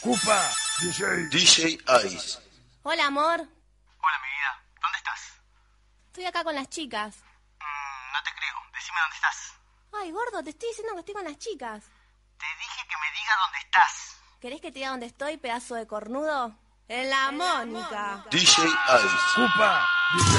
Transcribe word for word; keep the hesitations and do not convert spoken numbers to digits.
Cupa, D J. D J Ice. Hola, amor. Hola, mi vida. ¿Dónde estás? Estoy acá con las chicas. Mm, no te creo. Decime dónde estás. Ay, gordo, te estoy diciendo que estoy con las chicas. Te dije que me digas dónde estás. ¿Querés que te diga dónde estoy, pedazo de cornudo? En la Mónica. D J Ice. Cupa, D J.